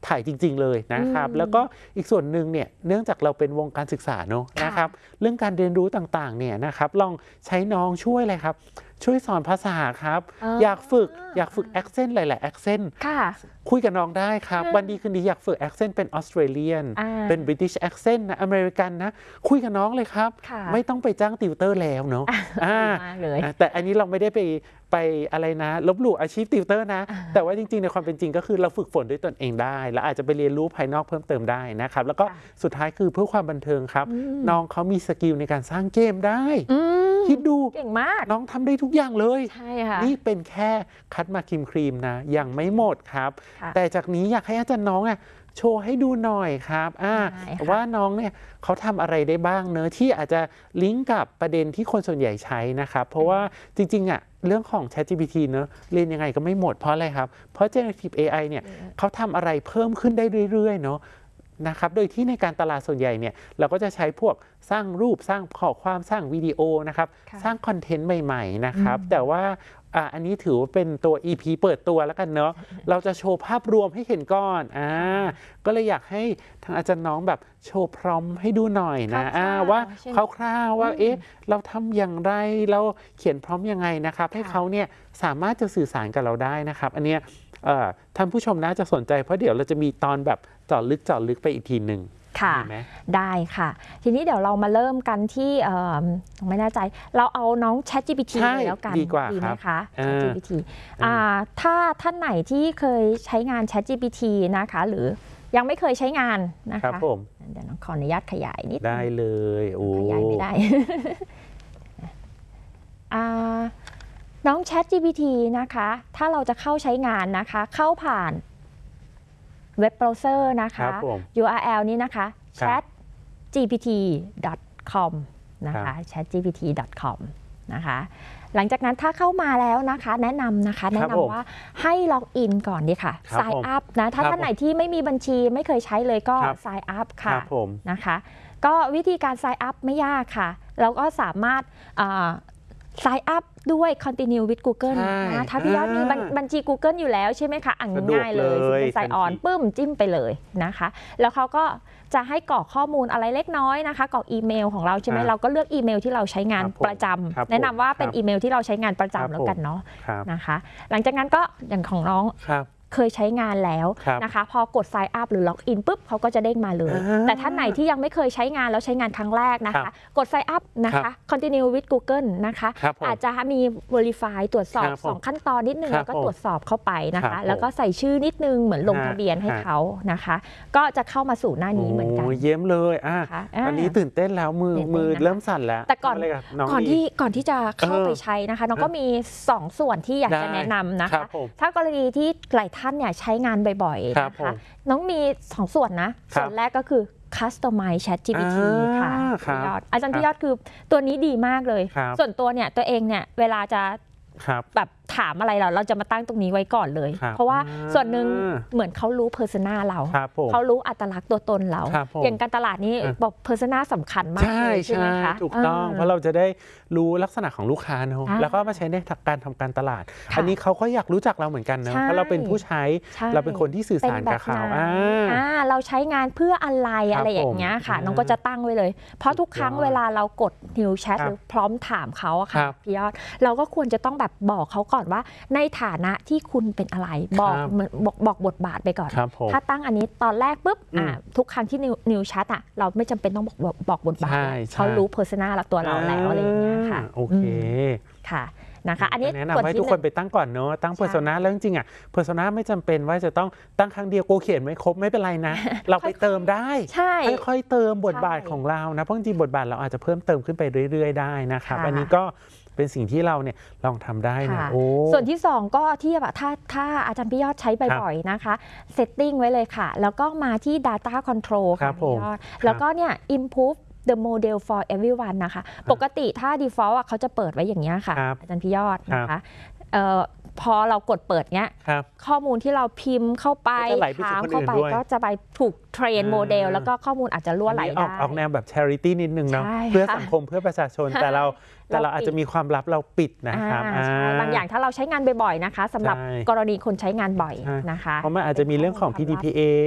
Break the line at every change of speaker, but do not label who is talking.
ถ่ายจริงๆเลยนะครับแล้วก็อีกส่วนหนึ่งเนี่ยเนื่องจากเราเป็นวงการศึกษาเนอะนะครับเรื่องการเรียนรู้ต่างๆเนี่ยนะครับลองใช้น้องช่วยเลยครับช่วยสอนภาษาครับอยากฝึกแอคเซนต์หลายๆแอคเซนต์คุยกับน้องได้ครับวันดีคืนดีอยากฝึกแอคเซนต์เป็นออสเตรเลียนเป็นบริติชแอคเซนต์นะอเมริกันนะคุยกับน้องเลยครับไม่ต้องไปจ้างติวเตอร์แล้วเนาะแต่อันนี้เราไม่ได้ไปอะไรนะลบหลู่อาชีพติวเตอร์นะแต่ว่าจริงๆในความเป็นจริงก็คือเราฝึกฝนด้วยตนเองได้แล้วอาจจะไปเรียนรู้ภายนอกเพิ่มเติมได้นะครับแล้วก็สุดท้ายคือเพื่อความบันเทิงครับน้องเขามีสกิลในการสร้างเกมได้คิดดู
เก่งมาก
น้องทำได้ทุกอย่างเลย
ใช่ค่ะ
นี่เป็นแค่คัดมาครีมนะยังไม่หมดครับแต่จากนี้อยากให้อาจารย์น้องโชว์ให้ดูหน่อยครับว่าน้องเนี่ยเขาทำอะไรได้บ้างเนอะที่อาจจะลิงก์กับประเด็นที่คนส่วนใหญ่ใช้นะครับเพราะว่าจริงๆเรื่องของ ChatGPT เนอะเรียนยังไงก็ไม่หมดเพราะอะไรครับเพราะ Generative AI เนี่ยเขาทำอะไรเพิ่มขึ้นได้เรื่อยๆเนอะนะครับโดยที่ในการตลาดส่วนใหญ่เนี่ยเราก็จะใช้พวกสร้างรูปสร้างข้อความสร้างวิดีโอนะครับสร้างคอนเทนต์ใหม่ๆนะครับแต่ว่าอันนี้ถือว่าเป็นตัว EP เปิดตัวแล้วกันเนาะเราจะโชว์ภาพรวมให้เห็นก่อนก็เลยอยากให้ทางอาจารย์น้องแบบโชว์พร้อมให้ดูหน่อยนะว่าคร่าวๆว่าเราทำอย่างไรเราเขียนพร้อมยังไงนะครับให้เขาเนี่ยสามารถจะสื่อสารกับเราได้นะครับอันเนี้ยท่านผู้ชมน่าจะสนใจเพราะเดี๋ยวเราจะมีตอนแบบเจาะลึกไปอีกทีหนึ่ง
ค่ะได้ค่ะทีนี้เดี๋ยวเรามาเริ่มกันที่ไม่แน่ใจเราเอาน้อง ChatGPT แล้วกันดีไหมคะ ChatGPT ถ้าท่านไหนที่เคยใช้งาน ChatGPT นะคะหรือยังไม่เคยใช้งานนะคะเดี๋ยวน้องขออนุญาตขยายนิด
ได้เลย
ขยายไม่ได้ น้อง ChatGPT นะคะถ้าเราจะเข้าใช้งานนะคะเข้าผ่านเว็บเบราว์เซอร์นะคะ URL นี้นะคะ chatgpt.com นะคะ chatgpt.com นะคะหลังจากนั้นถ้าเข้ามาแล้วนะคะแนะนำว่าให้ล็อกอินก่อนดีค่ะ sign up นะถ้าท่านไหนที่ไม่มีบัญชีไม่เคยใช้เลยก็ sign up ค่ะนะคะก็วิธีการ sign up ไม่ยากค่ะเราก็สามารถsign up ด้วย continue with Google นะถ้าพี่ยอดมีบัญชี Google อยู่แล้วใช่ไหมคะง่ายเลยเป็น sign on ปึ้มจิ้มไปเลยนะคะแล้วเขาก็จะให้กรอกข้อมูลอะไรเล็กน้อยนะคะกรอกอีเมลของเราใช่ไหมเราก็เลือกอีเมลที่เราใช้งานประจำแนะนำว่าเป็นอีเมลที่เราใช้งานประจำแล้วกันเนาะนะคะหลังจากนั้นก็อย่างของน้องเคยใช้งานแล้วนะคะพอกด sign up หรือ log in ปุ๊บเขาก็จะเด้งมาเลยแต่ท่านไหนที่ยังไม่เคยใช้งานแล้วใช้งานครั้งแรกนะคะกด sign up นะคะ continue with Google นะคะอาจจะมี verify ตรวจสอบ2ขั้นตอนนิดนึงแล้วก็ตรวจสอบเข้าไปนะคะแล้วก็ใส่ชื่อนิดนึงเหมือนลงทะเบียนให้เขานะคะก็จะเข้ามาสู่หน้านี้เหมือนกัน
เยี่ยมเลยอันนี้ตื่นเต้นแล้วมือเริ่มสั่นแล้ว
แต่ก่อนที่จะเข้าไปใช้นะคะน้องก็มี2ส่วนที่อยากจะแนะนำนะคะถ้ากรณีที่หลายท่านเนี่ยใช้งานบ่อยๆนะคะน้องมี2ส่วนนะส่วนแรกก็คือ Customize ChatGPT ค่ะอาจารย์พี่ยอดคือตัวนี้ดีมากเลยส่วนตัวเนี่ยตัวเองเนี่ยเวลาจะแบบถามอะไรเราจะมาตั้งตรงนี้ไว้ก่อนเลยเพราะว่าส่วนหนึ่งเหมือนเขารู้เพอร์ซนาเราเขารู้อัตลักษณ์ตัวตนเราอย่างการตลาดนี้บอกเพอร์ซนาสำคัญมากเลยใช่ไหมคะ
ถูกต้องเพราะเราจะได้รู้ลักษณะของลูกค้าเนาะแล้วก็มาใช้ในการทำการตลาดอันนี้เขาก็อยากรู้จักเราเหมือนกันเนาะเพราะเราเป็นผู้ใช้เราเป็นคนที่สื่อสารกับเขา
เราใช้งานเพื่ออะไรอย่างเงี้ยค่ะน้องก็จะตั้งไว้เลยเพราะทุกครั้งเวลาเรากด New Chat หรือพร้อมถามเขาอะค่ะพี่ยอดเราก็ควรจะต้องแบบบอกเขาก่อนว่าในฐานะที่คุณเป็นอะไรบอกบทบาทไปก่อนถ้าตั้งอันนี้ตอนแรกปุ๊บทุกครั้งที่นิวแชทเราไม่จำเป็นต้องบอกบทบาทเขารู้เพอร์ซนาตัวเราแล้วอะไรอย่างเงี้ยค่ะ
โอเค
ค่ะนะคะอันนี้
แนะนำให้ทุกคนไปตั้งก่อนเนาะตั้งเพอร์ซนาแล้วจริงๆเพอร์ซนาไม่จำเป็นว่าจะต้องตั้งครั้งเดียวโกเขียนไม่ครบไม่เป็นไรนะเราไปเติมได้ค่อยๆเติมบทบาทของเรานะเพราะจริงบทบาทเราอาจจะเพิ่มเติมขึ้นไปเรื่อยๆได้นะครับอันนี้ก็เป็นสิ่งที่เราเนี่ยลองทำได้นะ
ส่วนที่2ก็ที่แบบถ้าอาจารย์พี่ยอดใช้บ่อยๆนะคะเซตติ้งไว้เลยค่ะแล้วก็มาที่ Data Control ค่ะพี่ยอดแล้วก็เนี่ย Improve the model for everyone นะคะปกติถ้า default เขาจะเปิดไว้อย่างนี้ค่ะอาจารย์พี่ยอดนะคะพอเรากดเปิดเนี้ยข้อมูลที่เราพิมพ์เข้าไปถามเข้าไปก็จะไปถูกเทรนโมเดลแล้วก็ข้อมูลอาจจะรั่วไหลได้
ออกแนวแบบ charity นิดนึงเนาะเพื่อสังคมเพื่อประชาชนแต่เราอาจจะมีความลับเราปิดนะครับ
บางอย่างถ้าเราใช้งานบ่อยๆนะคะสำหรับกรณีคนใช้งานบ่อยนะคะ
เพราะมันอาจจะมีเรื่องของ PDPA